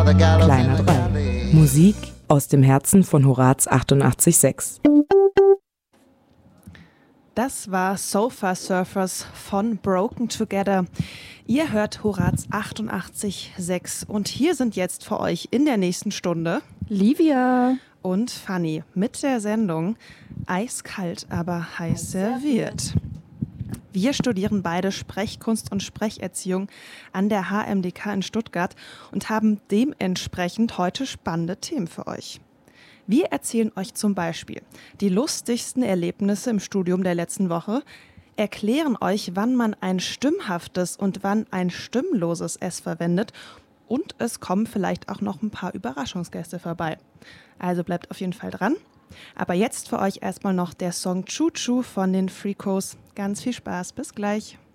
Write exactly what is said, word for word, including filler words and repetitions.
Kleiner drei. Musik aus dem Herzen von Horaz achtundachtzig Komma sechs. Das war Sofa Surfers von Broken Together. Ihr hört Horaz achtundachtzig Komma sechs und hier sind jetzt für euch in der nächsten Stunde Livia und Fanny mit der Sendung Eiskalt, aber heiß serviert. Wir studieren beide Sprechkunst und Sprecherziehung an der H M D K in Stuttgart und haben dementsprechend heute spannende Themen für euch. Wir erzählen euch zum Beispiel die lustigsten Erlebnisse im Studium der letzten Woche, erklären euch, wann man ein stimmhaftes und wann ein stimmloses S verwendet und es kommen vielleicht auch noch ein paar Überraschungsgäste vorbei. Also bleibt auf jeden Fall dran. Aber jetzt für euch erstmal noch der Song Choo Choo von den Freakos. Ganz viel Spaß, bis gleich.